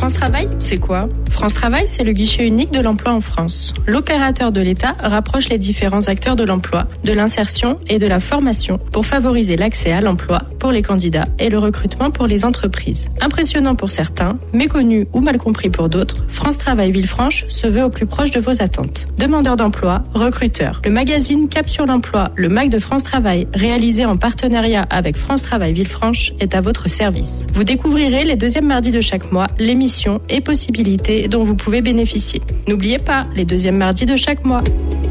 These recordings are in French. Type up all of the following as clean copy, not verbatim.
France Travail, c'est quoi ? France Travail, c'est le guichet unique de l'emploi en France. L'opérateur de l'État rapproche les différents acteurs de l'emploi, de l'insertion et de la formation pour favoriser l'accès à l'emploi pour les candidats et le recrutement pour les entreprises. Impressionnant pour certains, méconnu ou mal compris pour d'autres, France Travail Villefranche se veut au plus proche de vos attentes. Demandeurs d'emploi, recruteurs. Le magazine Cap sur l'emploi, le MAC de France Travail, réalisé en partenariat avec France Travail Villefranche, est à votre service. Vous découvrirez les deuxièmes mardis de chaque mois l'émission et possibilités dont vous pouvez bénéficier. N'oubliez pas, les deuxièmes mardis de chaque mois.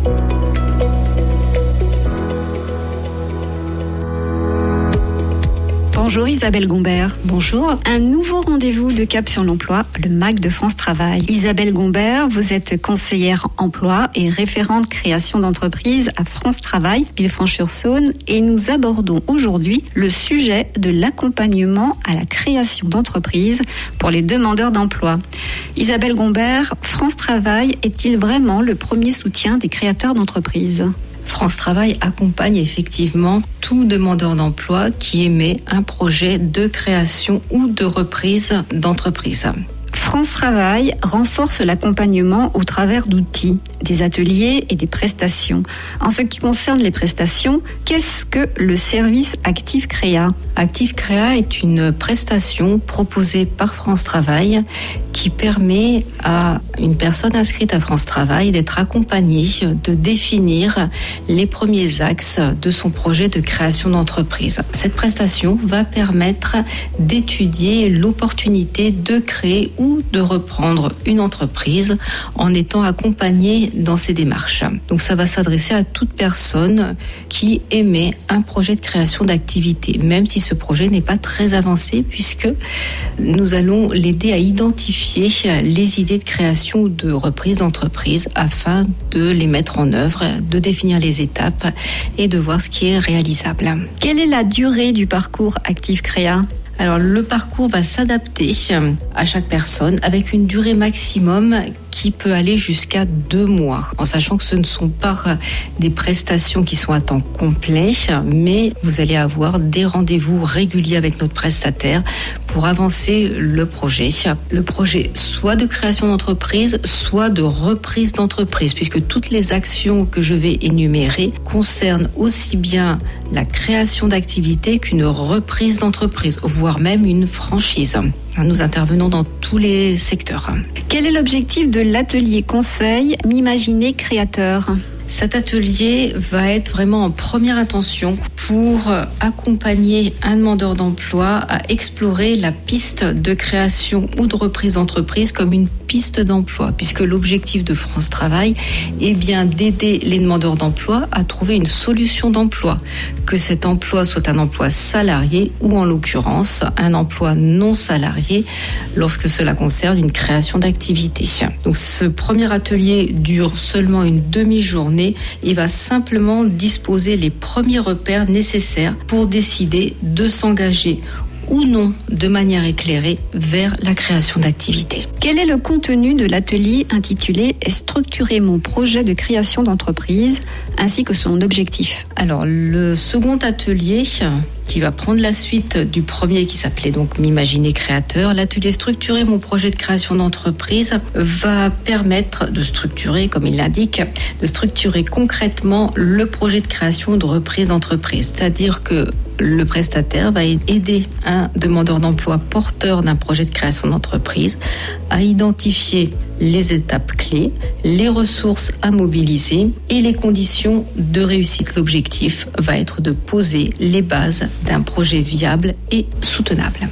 Bonjour Isabelle Gombert. Bonjour. Un nouveau rendez-vous de Cap sur l'emploi, le MAC de France Travail. Isabelle Gombert, vous êtes conseillère emploi et référente création d'entreprise à France Travail, Villefranche-sur-Saône, et nous abordons aujourd'hui le sujet de l'accompagnement à la création d'entreprises pour les demandeurs d'emploi. Isabelle Gombert, France Travail est-il vraiment le premier soutien des créateurs d'entreprises ? France Travail accompagne effectivement tout demandeur d'emploi qui émet un projet de création ou de reprise d'entreprise. France Travail renforce l'accompagnement au travers d'outils, des ateliers et des prestations. En ce qui concerne les prestations, qu'est-ce que le service Active Créa ? Active Créa est une prestation proposée par France Travail qui permet à une personne inscrite à France Travail d'être accompagnée, de définir les premiers axes de son projet de création d'entreprise. Cette prestation va permettre d'étudier l'opportunité de créer ou de reprendre une entreprise en étant accompagné dans ces démarches. Donc ça va s'adresser à toute personne qui émet un projet de création d'activité, même si ce projet n'est pas très avancé, puisque nous allons l'aider à identifier les idées de création ou de reprise d'entreprise afin de les mettre en œuvre, de définir les étapes et de voir ce qui est réalisable. Quelle est la durée du parcours Active Créa ? Alors le parcours va s'adapter à chaque personne avec une durée maximum qui peut aller jusqu'à 2 mois, en sachant que ce ne sont pas des prestations qui sont à temps complet, mais vous allez avoir des rendez-vous réguliers avec notre prestataire pour avancer le projet. Le projet soit de création d'entreprise, soit de reprise d'entreprise, puisque toutes les actions que je vais énumérer concernent aussi bien la création d'activité qu'une reprise d'entreprise, voire même une franchise. Nous intervenons dans tous les secteurs. Quel est l'objectif de l'atelier conseil M'imaginer créateur ? Cet atelier va être vraiment en première intention pour accompagner un demandeur d'emploi à explorer la piste de création ou de reprise d'entreprise comme une piste d'emploi, puisque l'objectif de France Travail est bien d'aider les demandeurs d'emploi à trouver une solution d'emploi, que cet emploi soit un emploi salarié ou en l'occurrence un emploi non salarié lorsque cela concerne une création d'activité. Donc ce premier atelier dure seulement une demi-journée. Il va simplement disposer les premiers repères nécessaires pour décider de s'engager ou non de manière éclairée vers la création d'activité. Quel est le contenu de l'atelier intitulé « Structurer mon projet de création d'entreprise » ainsi que son objectif ? Alors le second atelier qui va prendre la suite du premier qui s'appelait donc M'imaginer créateur. L'atelier Structurer mon projet de création d'entreprise va permettre de structurer, comme il l'indique, de structurer concrètement le projet de création ou de reprise d'entreprise. C'est-à-dire que le prestataire va aider un demandeur d'emploi porteur d'un projet de création d'entreprise à identifier les étapes clés, les ressources à mobiliser et les conditions de réussite. L'objectif va être de poser les bases d'un projet viable et soutenable.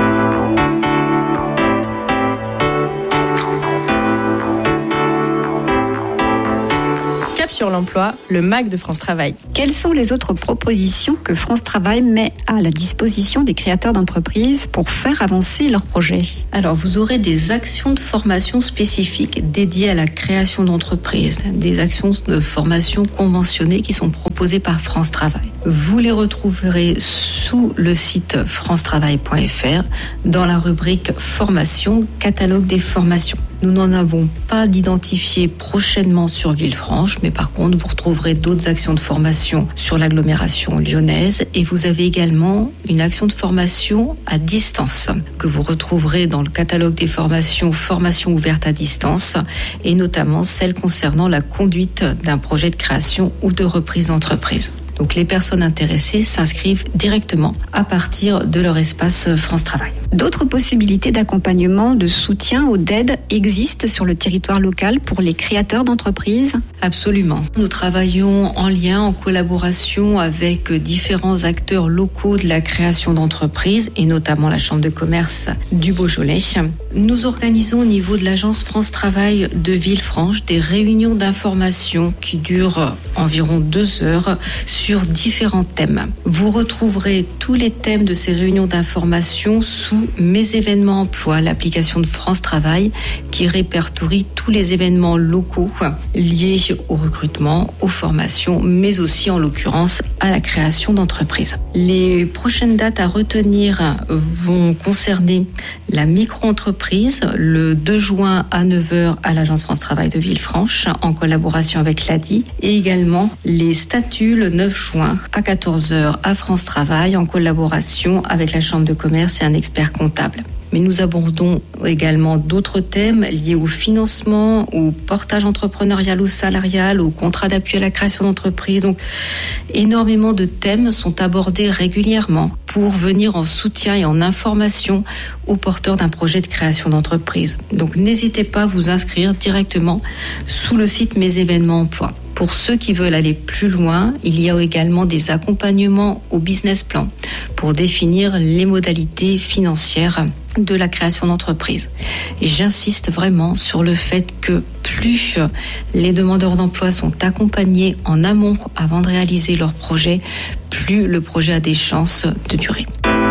Sur l'emploi, le MAC de France Travail. Quelles sont les autres propositions que France Travail met à la disposition des créateurs d'entreprises pour faire avancer leurs projets ? Alors, vous aurez des actions de formation spécifiques dédiées à la création d'entreprises, des actions de formation conventionnées qui sont proposées par France Travail. Vous les retrouverez sous le site francetravail.fr dans la rubrique formation, catalogue des formations. Nous n'en avons pas d'identifié prochainement sur Villefranche, mais par contre, vous retrouverez d'autres actions de formation sur l'agglomération lyonnaise et vous avez également une action de formation à distance que vous retrouverez dans le catalogue des formations ouvertes à distance et notamment celle concernant la conduite d'un projet de création ou de reprise d'entreprise. Donc les personnes intéressées s'inscrivent directement à partir de leur espace France Travail. D'autres possibilités d'accompagnement, de soutien ou d'aide existent sur le territoire local pour les créateurs d'entreprises ? Absolument. Nous travaillons en lien, en collaboration avec différents acteurs locaux de la création d'entreprises et notamment la Chambre de commerce du Beaujolais. Nous organisons au niveau de l'agence France Travail de Villefranche des réunions d'information qui durent environ 2 heures sur différents thèmes. Vous retrouverez tous les thèmes de ces réunions d'information sous Mes événements emploi, l'application de France Travail qui répertorie tous les événements locaux liés au recrutement, aux formations, mais aussi en l'occurrence à la création d'entreprises. Les prochaines dates à retenir vont concerner la micro-entreprise le 2 juin à 9h à l'agence France Travail de Villefranche en collaboration avec l'ADI et également les statuts le 9 juin à 14h à France Travail en collaboration avec la Chambre de commerce et un expert comptable. Mais nous abordons également d'autres thèmes liés au financement, au portage entrepreneurial ou salarial, au contrat d'appui à la création d'entreprise. Donc, énormément de thèmes sont abordés régulièrement pour venir en soutien et en information aux porteurs d'un projet de création d'entreprise. Donc, n'hésitez pas à vous inscrire directement sous le site Mes événements emploi. Pour ceux qui veulent aller plus loin, il y a également des accompagnements au business plan pour définir les modalités financières de la création d'entreprise. Et j'insiste vraiment sur le fait que plus les demandeurs d'emploi sont accompagnés en amont avant de réaliser leur projet, plus le projet a des chances de durer.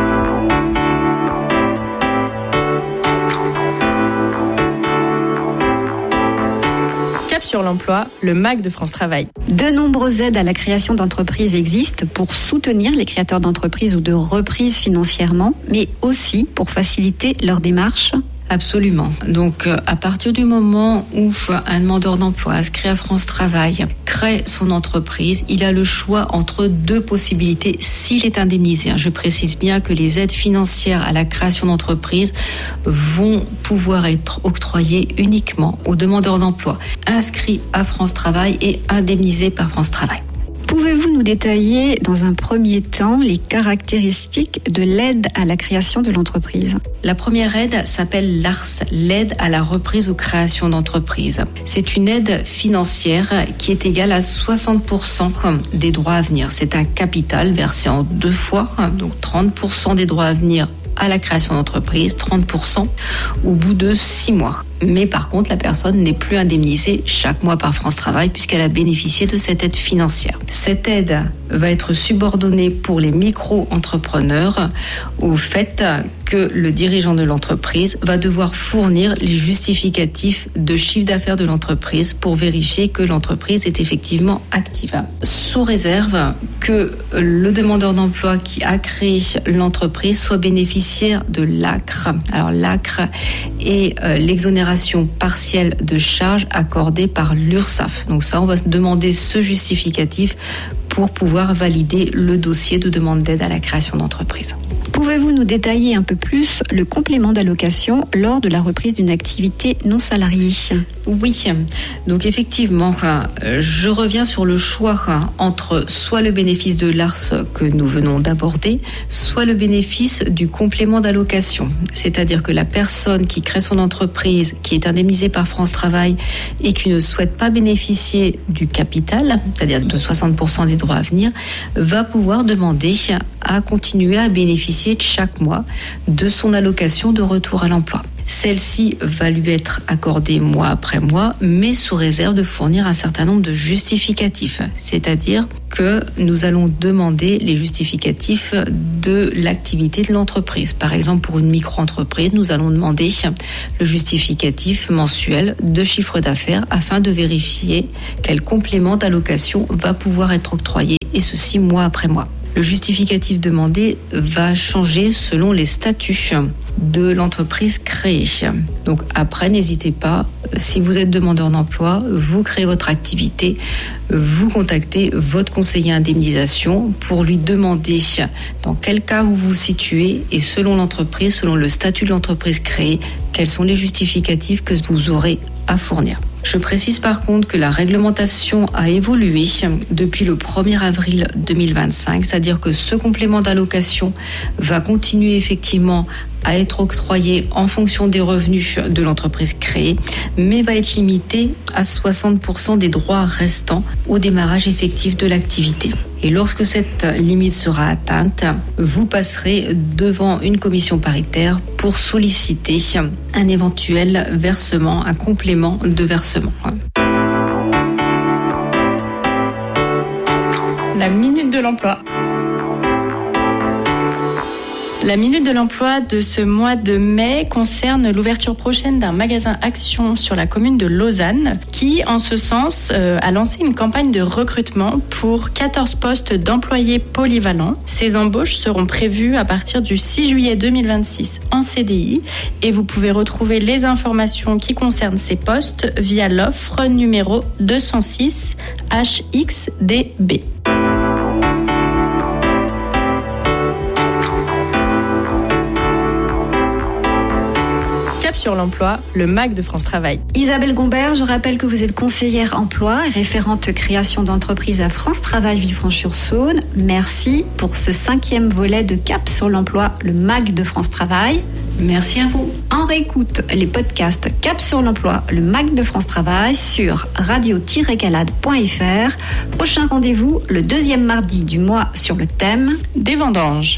Sur l'emploi, le MAC de France Travail. De nombreuses aides à la création d'entreprises existent pour soutenir les créateurs d'entreprises ou de reprises financièrement, mais aussi pour faciliter leur démarche. Absolument. Donc, à partir du moment où un demandeur d'emploi inscrit à France Travail crée son entreprise, il a le choix entre 2 possibilités s'il est indemnisé. Je précise bien que les aides financières à la création d'entreprise vont pouvoir être octroyées uniquement aux demandeurs d'emploi inscrits à France Travail et indemnisés par France Travail. Pouvez-vous nous détailler dans un premier temps les caractéristiques de l'aide à la création de l'entreprise ? La première aide s'appelle l'ARS, l'aide à la reprise ou création d'entreprise. C'est une aide financière qui est égale à 60% des droits à venir. C'est un capital versé en 2 fois, donc 30% des droits à venir à la création d'entreprise, 30% au bout de 6 mois. Mais par contre, la personne n'est plus indemnisée chaque mois par France Travail puisqu'elle a bénéficié de cette aide financière. Cette aide va être subordonnée pour les micro-entrepreneurs au fait que le dirigeant de l'entreprise va devoir fournir les justificatifs de chiffre d'affaires de l'entreprise pour vérifier que l'entreprise est effectivement active. Sous réserve que le demandeur d'emploi qui a créé l'entreprise soit bénéficiaire de l'ACRE. Alors l'ACRE est l'exonération partielle de charges accordée par l'URSSAF. Donc ça, on va se demander ce justificatif pour pouvoir valider le dossier de demande d'aide à la création d'entreprise. Pouvez-vous nous détailler un peu plus le complément d'allocation lors de la reprise d'une activité non salariée ? Oui, donc effectivement, je reviens sur le choix entre soit le bénéfice de l'ARS que nous venons d'aborder, soit le bénéfice du complément d'allocation. C'est-à-dire que la personne qui crée son entreprise, qui est indemnisée par France Travail et qui ne souhaite pas bénéficier du capital, c'est-à-dire de 60% des droits à venir, va pouvoir demander à continuer à bénéficier chaque mois de son allocation de retour à l'emploi. Celle-ci va lui être accordée mois après mois, mais sous réserve de fournir un certain nombre de justificatifs. C'est-à-dire que nous allons demander les justificatifs de l'activité de l'entreprise. Par exemple, pour une micro-entreprise, nous allons demander le justificatif mensuel de chiffre d'affaires afin de vérifier quel complément d'allocation va pouvoir être octroyé et ceci mois après mois. Le justificatif demandé va changer selon les statuts de l'entreprise créée. Donc après, n'hésitez pas, si vous êtes demandeur d'emploi, vous créez votre activité, vous contactez votre conseiller indemnisation pour lui demander dans quel cas vous vous situez et selon l'entreprise, selon le statut de l'entreprise créée, quels sont les justificatifs que vous aurez à fournir. Je précise par contre que la réglementation a évolué depuis le 1er avril 2025, c'est-à-dire que ce complément d'allocation va continuer effectivement à être octroyé en fonction des revenus de l'entreprise créée, mais va être limité à 60% des droits restants au démarrage effectif de l'activité. Et lorsque cette limite sera atteinte, vous passerez devant une commission paritaire pour solliciter un éventuel versement, un complément de versement. La minute de l'emploi. La Minute de l'Emploi de ce mois de mai concerne l'ouverture prochaine d'un magasin Action sur la commune de Lausanne qui, en ce sens, a lancé une campagne de recrutement pour 14 postes d'employés polyvalents. Ces embauches seront prévues à partir du 6 juillet 2026 en CDI et vous pouvez retrouver les informations qui concernent ces postes via l'offre numéro 206 HXDB. Sur l'emploi, le MAC de France Travail. Isabelle Gombert, je rappelle que vous êtes conseillère emploi et référente création d'entreprise à France Travail Villefranche-sur-Saône. Merci pour ce 5e volet de Cap sur l'emploi, le MAC de France Travail. Merci à vous. On réécoute les podcasts Cap sur l'emploi, le MAC de France Travail sur radio-calade.fr. Prochain rendez-vous le 2e mardi du mois sur le thème des vendanges.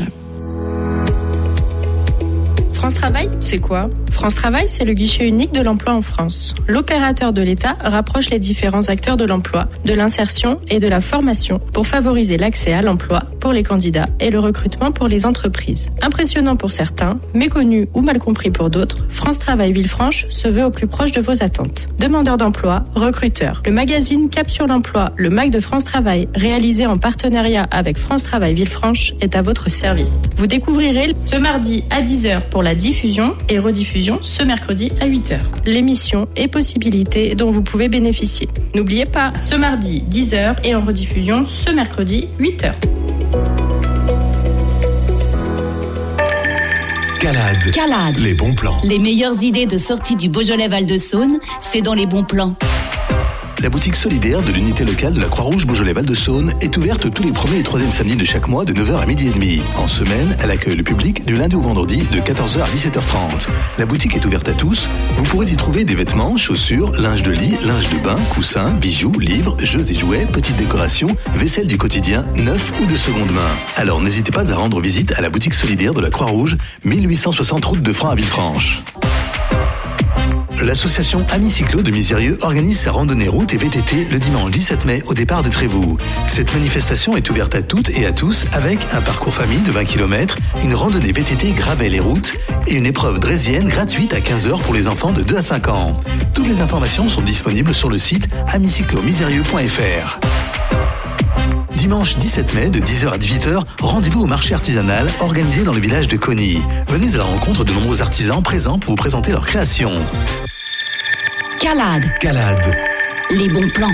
France Travail, c'est quoi ? France Travail, c'est le guichet unique de l'emploi en France. L'opérateur de l'État rapproche les différents acteurs de l'emploi, de l'insertion et de la formation pour favoriser l'accès à l'emploi pour les candidats et le recrutement pour les entreprises. Impressionnant pour certains, méconnu ou mal compris pour d'autres, France Travail Villefranche se veut au plus proche de vos attentes. Demandeurs d'emploi, recruteurs. Le magazine Cap sur l'emploi, le MAC de France Travail, réalisé en partenariat avec France Travail Villefranche, est à votre service. Vous découvrirez ce mardi à 10h pour la diffusion et rediffusion ce mercredi à 8h. L'émission et possibilités dont vous pouvez bénéficier. N'oubliez pas, ce mardi 10h et en rediffusion ce mercredi 8h. Calade. Les bons plans. Les meilleures idées de sortie du Beaujolais Val-de-Saône, c'est dans les bons plans. La boutique solidaire de l'unité locale de la Croix-Rouge Beaujolais Val-de-Saône est ouverte tous les premiers et troisièmes samedis de chaque mois de 9h à 12h30. En semaine, elle accueille le public du lundi au vendredi de 14h à 17h30. La boutique est ouverte à tous. Vous pourrez y trouver des vêtements, chaussures, linge de lit, linge de bain, coussins, bijoux, livres, jeux et jouets, petites décorations, vaisselle du quotidien, neuf ou de seconde main. Alors n'hésitez pas à rendre visite à la boutique solidaire de la Croix-Rouge, 1860 route de Franc à Villefranche. L'association Amis Cyclo de Misérieux organise sa randonnée route et VTT le dimanche 17 mai au départ de Trévoux. Cette manifestation est ouverte à toutes et à tous avec un parcours famille de 20 km, une randonnée VTT gravel et route et une épreuve draisienne gratuite à 15h pour les enfants de 2 à 5 ans. Toutes les informations sont disponibles sur le site amiscyclomisérieux.fr. Dimanche 17 mai de 10h à 18h, rendez-vous au marché artisanal organisé dans le village de Cony. Venez à la rencontre de nombreux artisans présents pour vous présenter leurs créations. Calade. Les bons plans.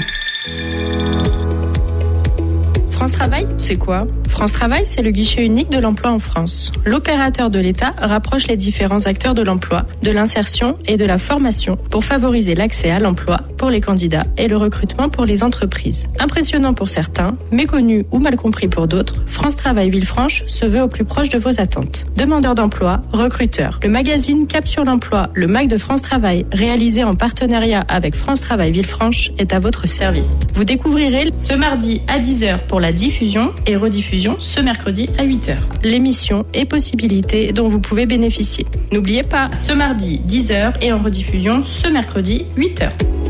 France Travail, c'est quoi ? France Travail, c'est le guichet unique de l'emploi en France. L'opérateur de l'État rapproche les différents acteurs de l'emploi, de l'insertion et de la formation pour favoriser l'accès à l'emploi pour les candidats et le recrutement pour les entreprises. Impressionnant pour certains, méconnu ou mal compris pour d'autres, France Travail Villefranche se veut au plus proche de vos attentes. Demandeurs d'emploi, recruteurs. Le magazine Cap sur l'emploi, le MAC de France Travail, réalisé en partenariat avec France Travail Villefranche, est à votre service. Vous découvrirez ce mardi à 10h pour la diffusion et rediffusion ce mercredi à 8h. L'émission et possibilités dont vous pouvez bénéficier. N'oubliez pas, ce mardi 10h et en rediffusion ce mercredi 8h.